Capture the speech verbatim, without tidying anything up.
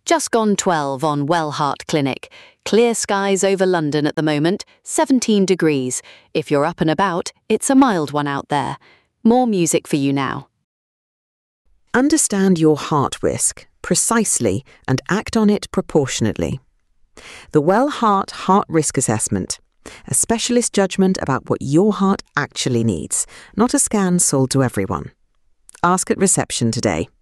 Just gone twelve on Wellheart Clinic. Clear skies over London at the moment, seventeen degrees. If you're up and about, it's a mild one out there. More music for you now. Understand your heart risk precisely and act on it proportionately. The Wellheart Heart Risk Assessment, a specialist judgment about what your heart actually needs, not a scan sold to everyone. Ask at reception today.